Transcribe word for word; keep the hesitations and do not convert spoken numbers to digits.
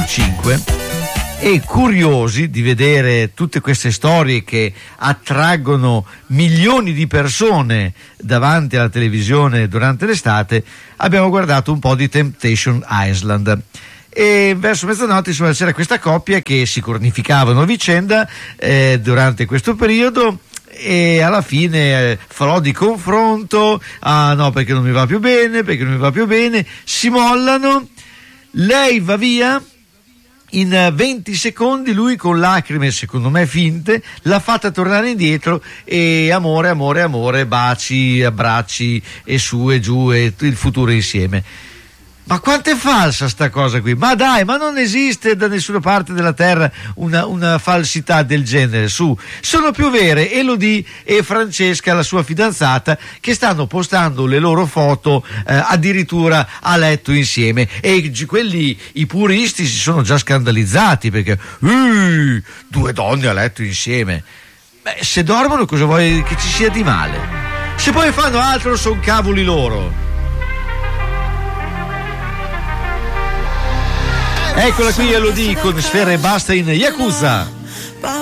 cinque e curiosi di vedere tutte queste storie che attraggono milioni di persone davanti alla televisione durante l'estate, abbiamo guardato un po' di Temptation Island. E verso mezzanotte insomma c'era questa coppia che si cornificavano a vicenda eh, durante questo periodo, e alla fine eh, farò di confronto, ah no perché non mi va più bene, perché non mi va più bene, si mollano, lei va via. In venti secondi lui con lacrime secondo me finte l'ha fatta tornare indietro, e amore, amore, amore, baci, abbracci e su e giù e il futuro insieme. Ma quanto è falsa sta cosa qui? Ma dai, ma non esiste da nessuna parte della terra una, una falsità del genere. Su, sono più vere Elodie e Francesca, la sua fidanzata, che stanno postando le loro foto eh, addirittura a letto insieme, e quelli, i puristi, si sono già scandalizzati perché uh, due donne a letto insieme. Beh, se dormono cosa vuoi che ci sia di male? Se poi fanno altro sono cavoli loro. Eccola qui Elodie con Sfera Ebbasta in Yakuza.